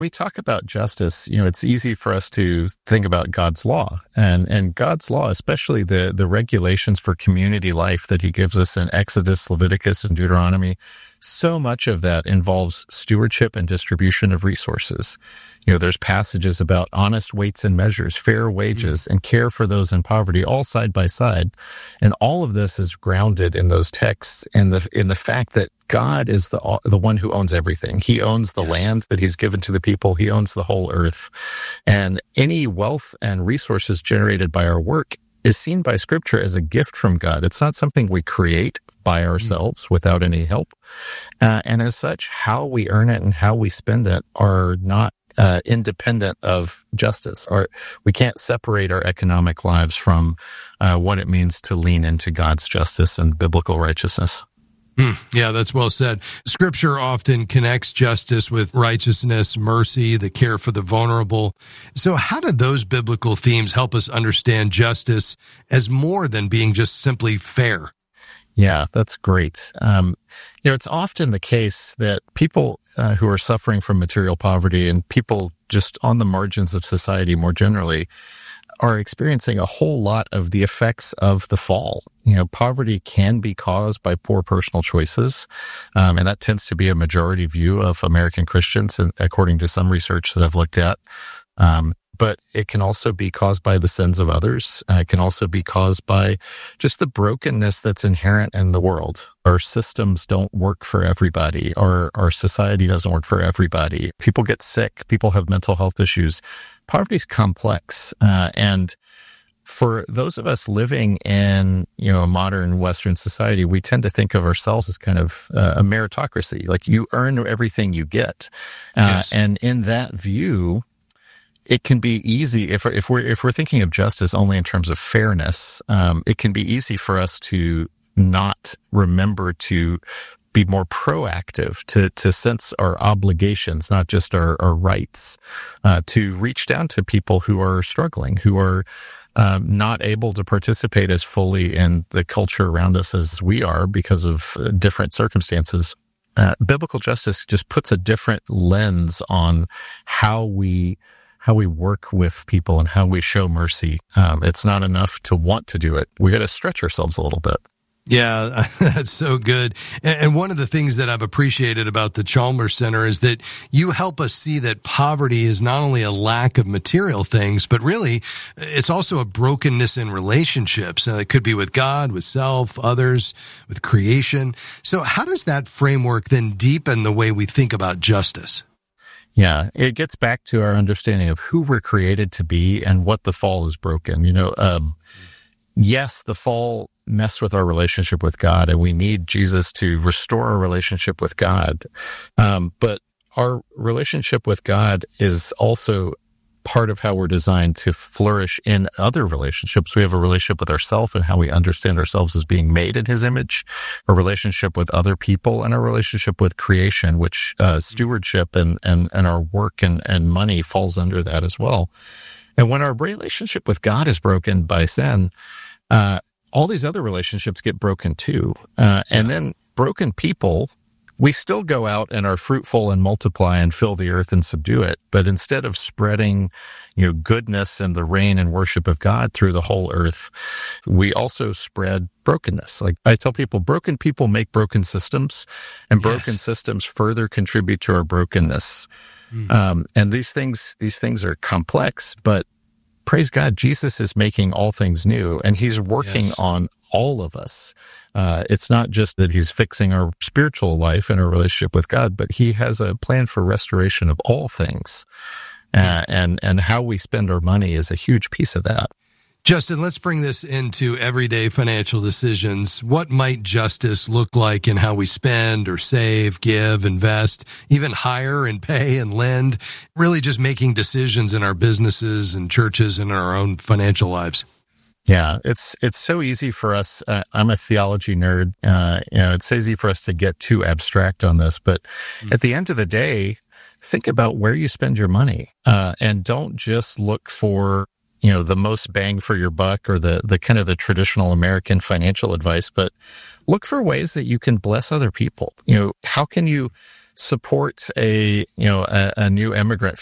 We talk about justice, it's easy for us to think about God's law and God's law, especially the regulations for community life that he gives us in Exodus, Leviticus, and Deuteronomy. So much of that involves stewardship and distribution of resources. There's passages about honest weights and measures, fair wages, and care for those in poverty, all side by side. And all of this is grounded in those texts and in the fact that God is the one who owns everything. He owns the land that he's given to the people. He owns the whole earth. And any wealth and resources generated by our work is seen by Scripture as a gift from God. It's not something we create by ourselves without any help. And as such, how we earn it and how we spend it are not independent of justice. Or we can't separate our economic lives from what it means to lean into God's justice and biblical righteousness. Yeah, that's well said. Scripture often connects justice with righteousness, mercy, the care for the vulnerable. So how do those biblical themes help us understand justice as more than being just simply fair? Yeah, that's great. It's often the case that people who are suffering from material poverty and people just on the margins of society more generally are experiencing a whole lot of the effects of the fall. Poverty can be caused by poor personal choices, and that tends to be a majority view of American Christians, and according to some research that I've looked at. But it can also be caused by the sins of others. It can also be caused by just the brokenness that's inherent in the world. Our systems don't work for everybody. Our society doesn't work for everybody. People get sick. People have mental health issues. Poverty is complex. And for those of us living in, a modern Western society, we tend to think of ourselves as kind of a meritocracy. Like you earn everything you get. Yes. And in that view, it can be easy if we're thinking of justice only in terms of fairness. It can be easy for us to not remember to be more proactive, to sense our obligations, not just our rights, to reach down to people who are struggling, who are not able to participate as fully in the culture around us as we are because of different circumstances. Biblical justice just puts a different lens on how we work with people and how we show mercy. It's not enough to want to do it. We got to stretch ourselves a little bit. Yeah, that's so good. And one of the things that I've appreciated about the Chalmers Center is that you help us see that poverty is not only a lack of material things, but really it's also a brokenness in relationships. It could be with God, with self, others, with creation. So how does that framework then deepen the way we think about justice? Yeah, it gets back to our understanding of who we're created to be and what the fall has broken. Yes, the fall messed with our relationship with God, and we need Jesus to restore our relationship with God. But our relationship with God is also part of how we're designed to flourish in other relationships. We have a relationship with ourselves and how we understand ourselves as being made in his image, a relationship with other people, and a relationship with creation, which stewardship and our work and money falls under that as well. And when our relationship with God is broken by sin, all these other relationships get broken too. And then broken people, we still go out and are fruitful and multiply and fill the earth and subdue it. But instead of spreading, goodness and the reign and worship of God through the whole earth, we also spread brokenness. Like I tell people, broken people make broken systems, and broken systems further contribute to our brokenness. And these things are complex, but praise God, Jesus is making all things new, and he's working on all of us. It's not just that he's fixing our spiritual life and our relationship with God, but he has a plan for restoration of all things. And how we spend our money is a huge piece of that. Justin, let's bring this into everyday financial decisions. What might justice look like in how we spend or save, give, invest, even hire and pay and lend? Really just making decisions in our businesses and churches and in our own financial lives. Yeah, it's so easy for us. I'm a theology nerd. It's easy for us to get too abstract on this, but at the end of the day, think about where you spend your money, and don't just look for the most bang for your buck or the kind of the traditional American financial advice, but look for ways that you can bless other people. How can you support a new immigrant